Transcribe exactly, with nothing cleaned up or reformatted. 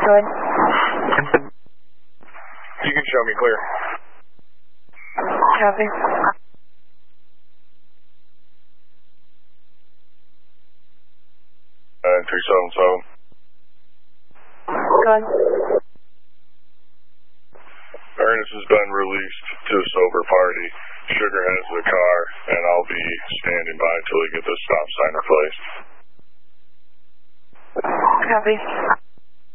Good. You can show me clear. Copy. Uh, three seven seven. Good. Ernest has been released to a sober party. Sugar has the car, and I'll be standing by until we get the stop sign replaced. Copy.